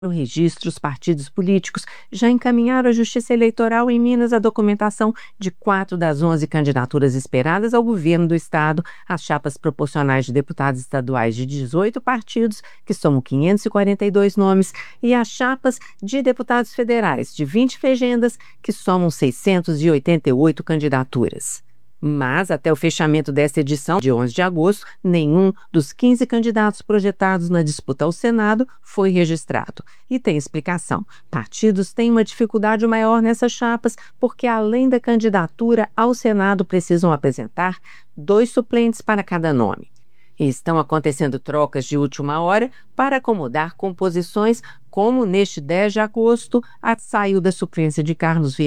No registro, os partidos políticos já encaminharam à Justiça Eleitoral em Minas a documentação de 4 das 11 candidaturas esperadas ao governo do estado. As chapas proporcionais de deputados estaduais de 18 partidos, que somam 542 nomes, e as chapas de deputados federais de 20 legendas, que somam 688 candidaturas. Mas, até o fechamento desta edição, de 11 de agosto, nenhum dos 15 candidatos projetados na disputa ao Senado foi registrado. E tem explicação. Partidos têm uma dificuldade maior nessas chapas porque, além da candidatura ao Senado, precisam apresentar 2 suplentes para cada nome. E estão acontecendo trocas de última hora para acomodar composições, como neste 10 de agosto, a saiu da suplência de Carlos